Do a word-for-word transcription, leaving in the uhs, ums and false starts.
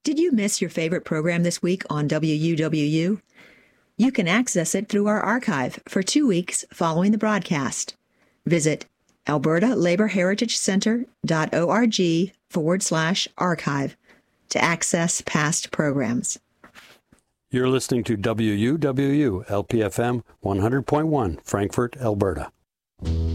Did you miss your favorite program this week on W U W U? You can access it through our archive for two weeks following the broadcast. Visit alberta labor heritage center dot org forward slash archive to access past programs. You're listening to W U W U L P F M one hundred point one, Frankfort, Alberta.